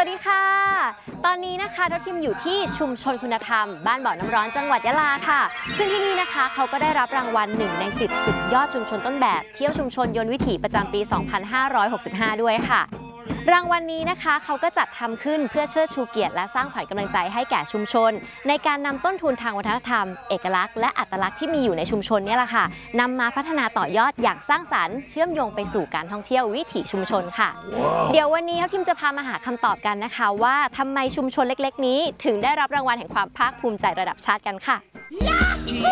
วัสดีค่ะตอนนี้นะคะทัพทิมอยู่ที่ชุมชนคุณธรรมบ้านบ่อน้ำร้อนจังหวัดยะลาค่ะซึ่งที่นี่นะคะเขาก็ได้รับรางวัล1 ใน 10สุดยอดชุมชนต้นแบบเที่ยวชุมชนยนต์วิถีประจำปี 2565 ด้วยค่ะรางวัลนี้นะคะเขาก็จัดทำขึ้นเพื่อเชิดชูเกียรติและสร้างขวัญกำลังใจให้แก่ชุมชนในการนำต้นทุนทางวัฒนธรรมเอกลักษณ์และอัตลักษณ์ที่มีอยู่ในชุมชนนี่แหละค่ะนำมาพัฒนาต่อยอดอย่างสร้างสรรค์เชื่อมโยงไปสู่การท่องเที่ยววิถีชุมชนค่ะ เดี๋ยววันนี้ทัพทิมจะพามาหาคำตอบกันนะคะว่าทำไมชุมชนเล็กๆนี้ถึงได้รับรางวัลแห่งความภาคภูมิใจระดับชาติกันค่ะ